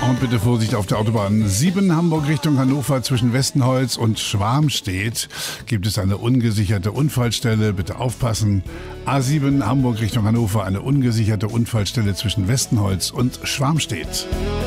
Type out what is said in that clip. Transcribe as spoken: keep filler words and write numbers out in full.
Und bitte Vorsicht auf der Autobahn sieben Hamburg Richtung Hannover zwischen Westenholz und Schwarmstedt gibt es eine ungesicherte Unfallstelle. Bitte aufpassen. A sieben Hamburg Richtung Hannover, eine ungesicherte Unfallstelle zwischen Westenholz und Schwarmstedt.